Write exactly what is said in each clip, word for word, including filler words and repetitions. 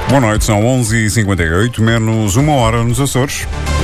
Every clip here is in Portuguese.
Boa noite, são onze e cinquenta e oito, menos uma hora nos Açores.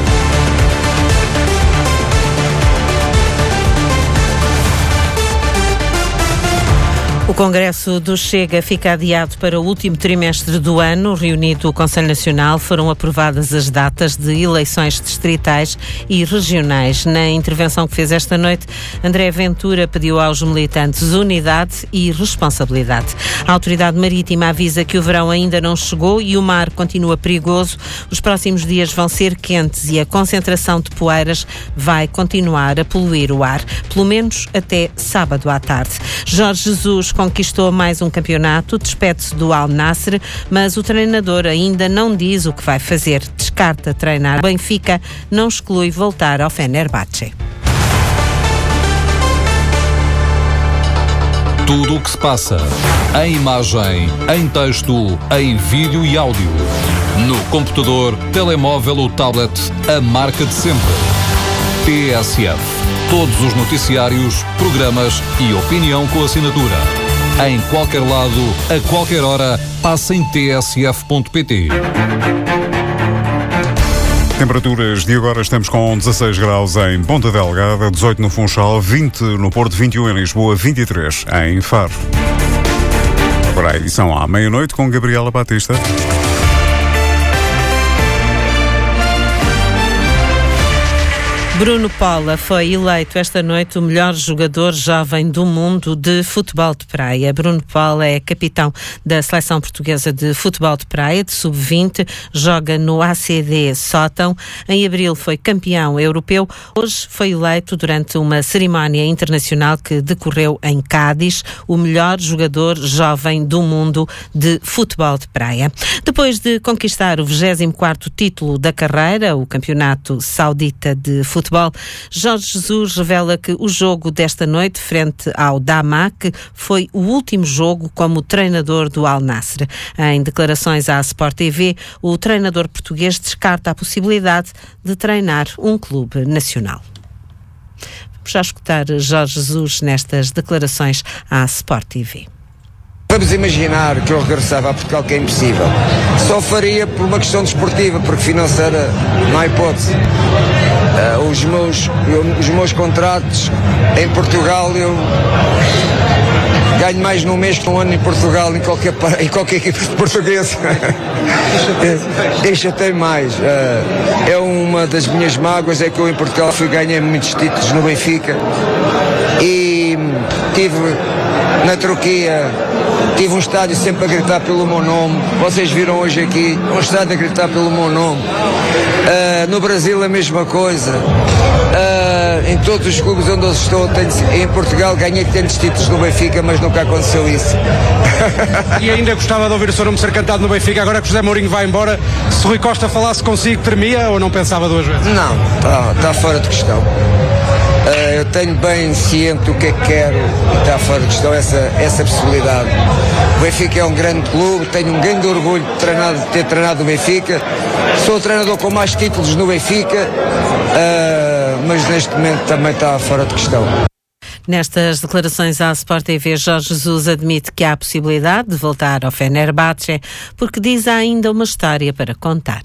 O Congresso do Chega fica adiado para o último trimestre do ano. Reunido o Conselho Nacional, foram aprovadas as datas de eleições distritais e regionais. Na intervenção que fez esta noite, André Ventura pediu aos militantes unidade e responsabilidade. A Autoridade Marítima avisa que o verão ainda não chegou e o mar continua perigoso. Os próximos dias vão ser quentes e a concentração de poeiras vai continuar a poluir o ar, pelo menos até sábado à tarde. Jorge Jesus conquistou mais um campeonato, despede-se do Al Nassr, mas o treinador ainda não diz o que vai fazer. Descarta treinar o Benfica, não exclui voltar ao Fenerbahçe. Tudo o que se passa, em imagem, em texto, em vídeo e áudio. No computador, telemóvel ou tablet, a marca de sempre. T S F. Todos os noticiários, programas e opinião com assinatura. Em qualquer lado, a qualquer hora, passa em t s f ponto p t. Temperaturas de agora, estamos com dezasseis graus em Ponta Delgada, dezoito no Funchal, vinte no Porto, vinte e um em Lisboa, vinte e três em Faro. Agora a edição à meia-noite com Gabriela Batista. Bruno Paula foi eleito esta noite o melhor jogador jovem do mundo de futebol de praia. Bruno Paula é capitão da Seleção Portuguesa de Futebol de Praia, de sub vinte, joga no A C D Sótão. Em abril foi campeão europeu. Hoje foi eleito durante uma cerimónia internacional que decorreu em Cádiz, o melhor jogador jovem do mundo de futebol de praia. Depois de conquistar o vigésimo quarto título da carreira, o Campeonato Saudita de Futebol, Jorge Jesus revela que o jogo desta noite, frente ao Damak, foi o último jogo como treinador do Al Nassr. Em declarações à Sport T V, o treinador português descarta a possibilidade de treinar um clube nacional. Vamos já escutar Jorge Jesus nestas declarações à Sport T V. Vamos imaginar que eu regressava a Portugal, que é impossível. Só faria por uma questão desportiva, porque financeira não há hipótese. Uh, os, meus, eu, os meus contratos em Portugal, eu ganho mais num mês que um ano em Portugal, em qualquer, em qualquer equipe portuguesa. Deixa-te mais. Uh, é uma das minhas mágoas, é que eu em Portugal fui ganhar muitos títulos no Benfica e tive na Turquia. Tive um estádio sempre a gritar pelo meu nome. Vocês viram hoje aqui um estádio a gritar pelo meu nome. Uh, no Brasil a mesma coisa. Uh, em todos os clubes onde eu estou, tenho, em Portugal ganhei tantos títulos no Benfica, mas nunca aconteceu isso. E ainda gostava de ouvir o seu nome ser cantado no Benfica. Agora que José Mourinho vai embora, se Rui Costa falasse consigo, tremia ou não pensava duas vezes? Não, está tá fora de questão. Uh, eu tenho bem ciente o que é que quero e está fora de questão essa, essa possibilidade. O Benfica é um grande clube, tenho um grande orgulho de, treinar, de ter treinado o Benfica. Sou o treinador com mais títulos no Benfica, uh, mas neste momento também está fora de questão. Nestas declarações à Sport T V, Jorge Jesus admite que há a possibilidade de voltar ao Fenerbahçe, porque diz há ainda uma história para contar.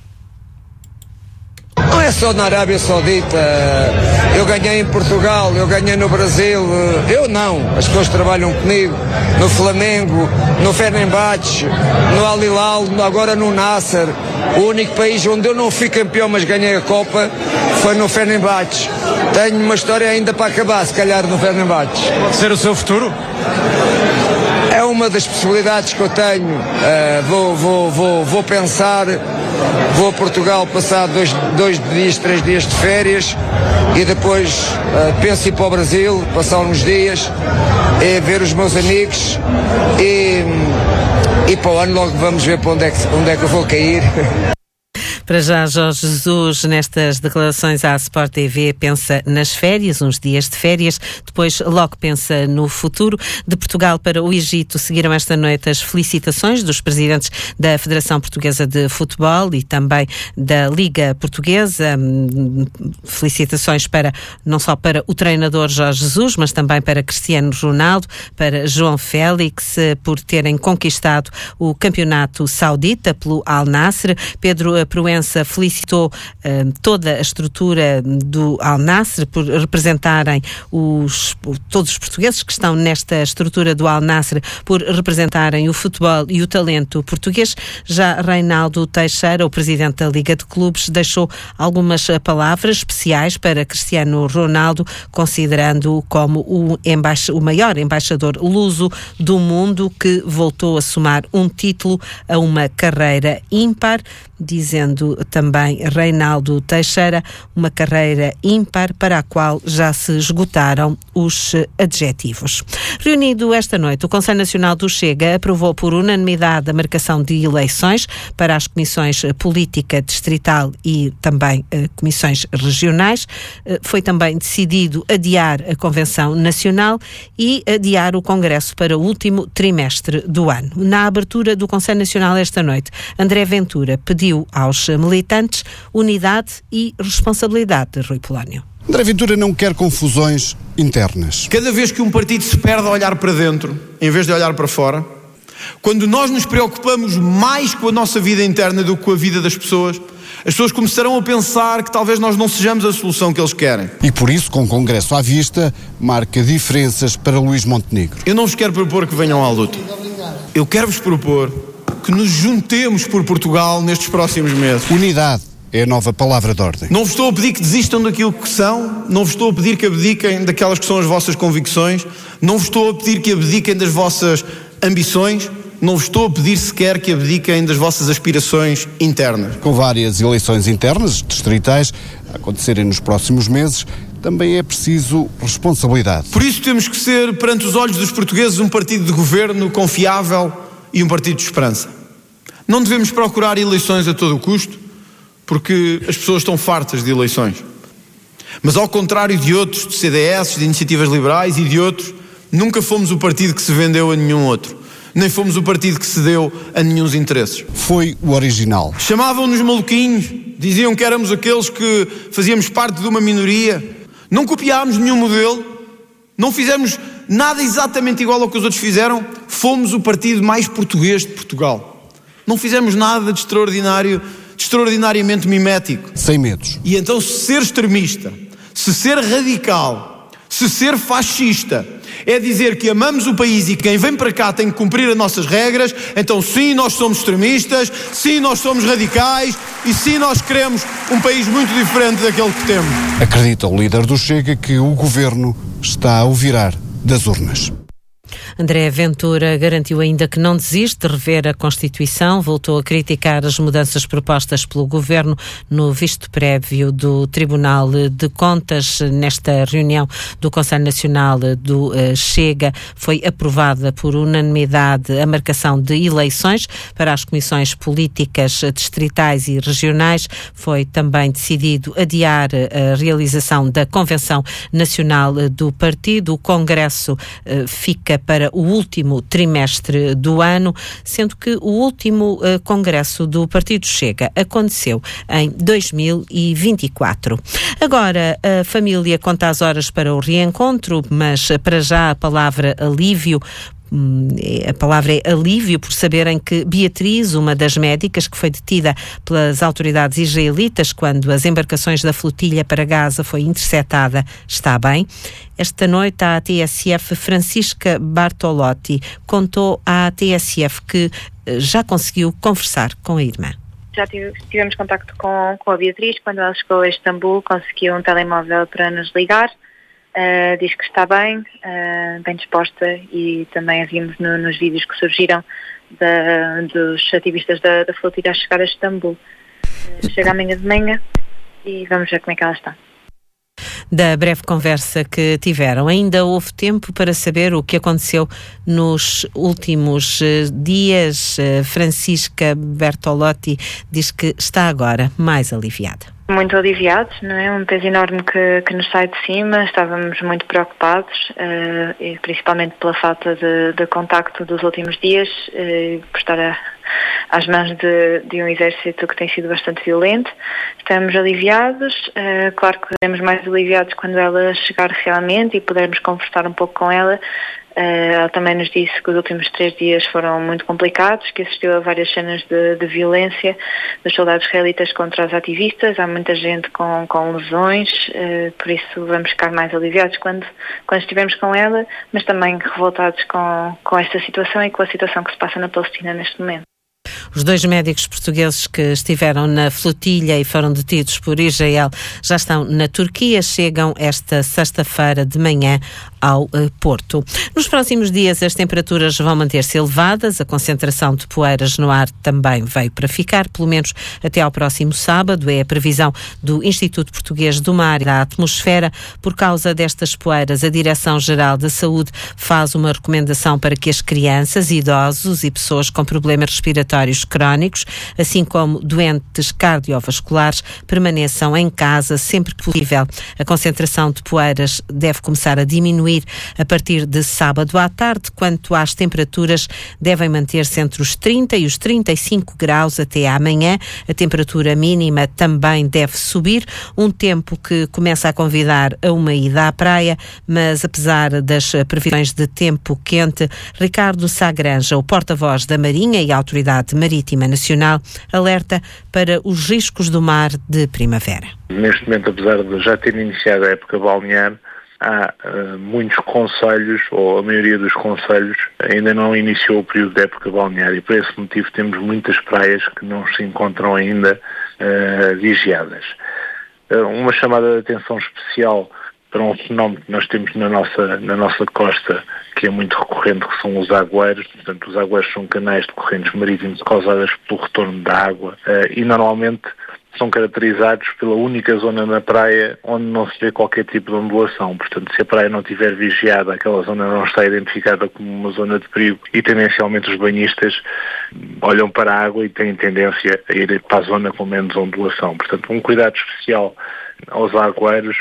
Não é só na Arábia Saudita, eu ganhei em Portugal, eu ganhei no Brasil, eu não, as pessoas trabalham comigo, no Flamengo, no Fenerbahçe, no Al Hilal, agora no Nassr. O único país onde eu não fui campeão, mas ganhei a Copa, foi no Fenerbahçe. Tenho uma história ainda para acabar, se calhar, no Fenerbahçe. Pode ser o seu futuro? É uma das possibilidades que eu tenho. Uh, vou, vou, vou, vou pensar, vou a Portugal passar dois, dois dias, três dias de férias e depois uh, penso ir para o Brasil, passar uns dias, e ver os meus amigos e, e para o ano logo vamos ver para onde é que, onde é que eu vou cair. Para já, Jorge Jesus, nestas declarações à Sport T V, pensa nas férias, uns dias de férias, depois logo pensa no futuro. De Portugal para o Egito seguiram esta noite as felicitações dos presidentes da Federação Portuguesa de Futebol e também da Liga Portuguesa. Felicitações para, não só para o treinador Jorge Jesus, mas também para Cristiano Ronaldo, para João Félix, por terem conquistado o campeonato saudita pelo Al Nassr. Pedro Proença felicitou uh, toda a estrutura do Al Nassr por representarem os, todos os portugueses que estão nesta estrutura do Al Nassr, por representarem o futebol e o talento português. Já Reinaldo Teixeira, o presidente da Liga de Clubes, deixou algumas palavras especiais para Cristiano Ronaldo, considerando-o como o, embaixa, o maior embaixador luso do mundo, que voltou a somar um título a uma carreira ímpar, dizendo também Reinaldo Teixeira, uma carreira ímpar para a qual já se esgotaram os adjetivos. Reunido esta noite, o Conselho Nacional do Chega aprovou por unanimidade a marcação de eleições para as comissões política distrital e também eh, comissões regionais. Eh, foi também decidido adiar a Convenção Nacional e adiar o Congresso para o último trimestre do ano. Na abertura do Conselho Nacional esta noite, André Ventura pediu aos militantes unidade e responsabilidade, Rui Polónio. André Ventura não quer confusões internas. Cada vez que um partido se perde a olhar para dentro, em vez de olhar para fora, quando nós nos preocupamos mais com a nossa vida interna do que com a vida das pessoas, as pessoas começarão a pensar que talvez nós não sejamos a solução que eles querem. E por isso, com o Congresso à vista, marca diferenças para Luís Montenegro. Eu não vos quero propor que venham à luta. Eu quero-vos propor que nos juntemos por Portugal nestes próximos meses. Unidade é a nova palavra de ordem. Não vos estou a pedir que desistam daquilo que são, não vos estou a pedir que abdiquem daquelas que são as vossas convicções, não vos estou a pedir que abdiquem das vossas ambições, não vos estou a pedir sequer que abdiquem das vossas aspirações internas. Com várias eleições internas, distritais, a acontecerem nos próximos meses, também é preciso responsabilidade. Por isso temos que ser, perante os olhos dos portugueses, um partido de governo confiável e um partido de esperança. Não devemos procurar eleições a todo o custo, porque as pessoas estão fartas de eleições. Mas ao contrário de outros, de C D S, de iniciativas liberais e de outros, nunca fomos o partido que se vendeu a nenhum outro. Nem fomos o partido que cedeu a nenhum interesses. Foi o original. Chamavam-nos maluquinhos, diziam que éramos aqueles que fazíamos parte de uma minoria. Não copiámos nenhum modelo, não fizemos nada exatamente igual ao que os outros fizeram. Fomos o partido mais português de Portugal. Não fizemos nada de extraordinário, de extraordinariamente mimético. Sem medos. E então, se ser extremista, se ser radical, se ser fascista, é dizer que amamos o país e que quem vem para cá tem que cumprir as nossas regras, então sim, nós somos extremistas, sim, nós somos radicais e sim, nós queremos um país muito diferente daquele que temos. Acredita o líder do Chega que o governo está a o virar das urnas. André Ventura garantiu ainda que não desiste de rever a Constituição, voltou a criticar as mudanças propostas pelo Governo no visto prévio do Tribunal de Contas. Nesta reunião do Conselho Nacional do uh, Chega foi aprovada por unanimidade a marcação de eleições para as comissões políticas distritais e regionais. Foi também decidido adiar a realização da Convenção Nacional do Partido. O Congresso uh, fica para o último trimestre do ano, sendo que o último uh, Congresso do Partido Chega aconteceu em dois mil e vinte e quatro. Agora, a família conta as horas para o reencontro, mas para já a palavra alívio. A palavra é alívio por saberem que Beatriz, uma das médicas que foi detida pelas autoridades israelitas quando as embarcações da flotilha para Gaza foi interceptada, está bem. Esta noite a T S F Francisca Bartolotti contou à T S F que já conseguiu conversar com a irmã. Já tivemos contacto com, com a Beatriz. Quando ela chegou a Istambul, conseguiu um telemóvel para nos ligar. Uh, diz que está bem, uh, bem disposta, e também a vimos no, nos vídeos que surgiram da, dos ativistas da, da flotilha a chegar a Istambul. Uh, chega amanhã de manhã e vamos ver como é que ela está. da breve conversa que tiveram. Ainda houve tempo para saber o que aconteceu nos últimos dias. Francisca Bertolotti diz que está agora mais aliviada. Muito aliviados, não é? Um peso enorme que, que nos sai de cima. Estávamos muito preocupados, uh, e principalmente pela falta de, de contacto dos últimos dias, uh, por estar a, às mãos de, de um exército que tem sido bastante violento. Estamos aliviados, uh, claro que estaremos mais aliviados quando ela chegar realmente e pudermos conversar um pouco com ela. Uh, ela também nos disse que os últimos três dias foram muito complicados, que assistiu a várias cenas de, de violência dos soldados israelitas contra os ativistas. Há muita gente com, com lesões, uh, por isso vamos ficar mais aliviados quando, quando estivermos com ela, mas também revoltados com, com esta situação e com a situação que se passa na Palestina neste momento. Os dois médicos portugueses que estiveram na flotilha e foram detidos por Israel já estão na Turquia, chegam esta sexta-feira de manhã ao uh, Porto. Nos próximos dias as temperaturas vão manter-se elevadas, a concentração de poeiras no ar também veio para ficar, pelo menos até ao próximo sábado, é a previsão do Instituto Português do Mar e da Atmosfera. Por causa destas poeiras, a Direção-Geral da Saúde faz uma recomendação para que as crianças, idosos e pessoas com problemas respiratórios crónicos, assim como doentes cardiovasculares, permaneçam em casa sempre que possível. A concentração de poeiras deve começar a diminuir a partir de sábado à tarde. Quanto às temperaturas, devem manter-se entre os trinta e os trinta e cinco graus até amanhã. A temperatura mínima também deve subir, um tempo que começa a convidar a uma ida à praia, mas apesar das previsões de tempo quente, Ricardo Sá Granja, o porta-voz da Marinha e a Autoridade Marítima Nacional, alerta para os riscos do mar de primavera. Neste momento, apesar de já ter iniciado a época balnear, há uh, muitos concelhos, ou a maioria dos concelhos, ainda não iniciou o período de época balnear e por esse motivo temos muitas praias que não se encontram ainda uh, vigiadas. Uh, uma chamada de atenção especial para um fenómeno que nós temos na nossa, na nossa costa, que é muito recorrente, que são os agueiros. Portanto, os agueiros são canais de correntes marítimas causadas pelo retorno da água uh, e normalmente são caracterizados pela única zona na praia onde não se vê qualquer tipo de ondulação. Portanto, se a praia não estiver vigiada, aquela zona não está identificada como uma zona de perigo e tendencialmente os banhistas olham para a água e têm tendência a ir para a zona com menos ondulação. Portanto, um cuidado especial aos agueiros.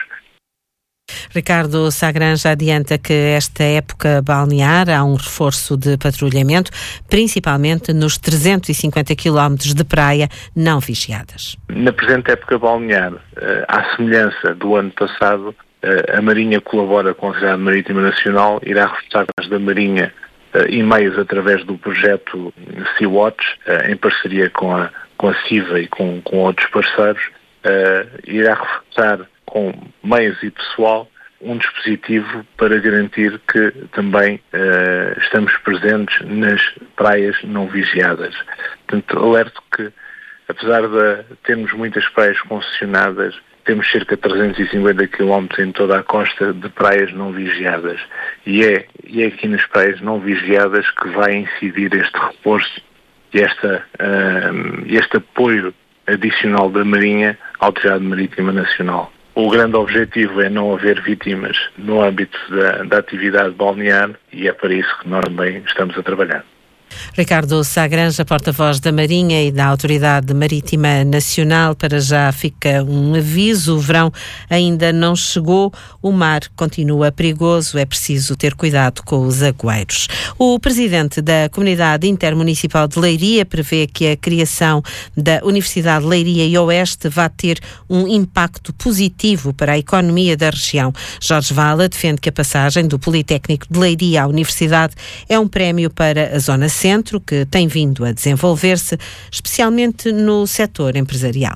Ricardo Sá Granja adianta que esta época balnear há um reforço de patrulhamento, principalmente nos trezentos e cinquenta quilómetros de praia não vigiadas. Na presente época balnear, à semelhança do ano passado, a Marinha colabora com a Autoridade Marítima Nacional, irá reforçar as da Marinha e meios através do projeto Sea-Watch, em parceria com a, com a CIVA e com, com outros parceiros, irá reforçar com meios e pessoal um dispositivo para garantir que também uh, estamos presentes nas praias não vigiadas. Portanto, alerto que, apesar de termos muitas praias concessionadas, temos cerca de trezentos e cinquenta quilómetros em toda a costa de praias não vigiadas. E é, e é aqui nas praias não vigiadas que vai incidir este reforço e esta, uh, este apoio adicional da Marinha à Autoridade Marítima Nacional. O grande objetivo é não haver vítimas no âmbito da, da atividade balnear e é para isso que nós também estamos a trabalhar. Ricardo Sá Granja, porta-voz da Marinha e da Autoridade Marítima Nacional. Para já fica um aviso: o verão ainda não chegou, o mar continua perigoso, é preciso ter cuidado com os agueiros. O presidente da Comunidade Intermunicipal de Leiria prevê que a criação da Universidade Leiria e Oeste vai ter um impacto positivo para a economia da região. Jorge Vala defende que a passagem do Politécnico de Leiria à Universidade é um prémio para a zona centro, que tem vindo a desenvolver-se, especialmente no setor empresarial.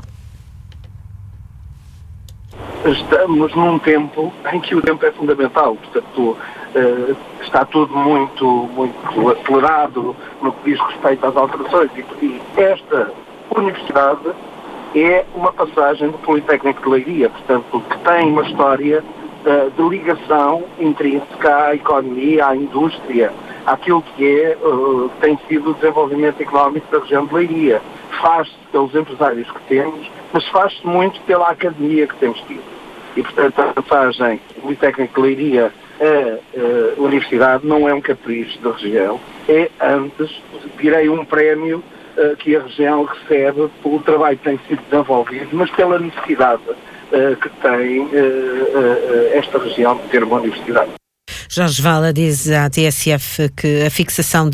Estamos num tempo em que o tempo é fundamental, portanto, está tudo muito, muito acelerado no que diz respeito às alterações e esta universidade é uma passagem do Politécnico de Leiria, portanto, que tem uma história de ligação intrínseca à economia, à indústria, àquilo que é, uh, tem sido o desenvolvimento económico da região de Leiria. Faz-se pelos empresários que temos, mas faz-se muito pela academia que temos tido. e, portanto, a passagem Politécnico de Leiria a uh, Universidade não é um capricho da região, é antes, direi, um prémio uh, que a região recebe pelo trabalho que tem sido desenvolvido, mas pela necessidade uh, que tem uh, uh, esta região de ter uma universidade. Jorge Vala diz à T S F que a fixação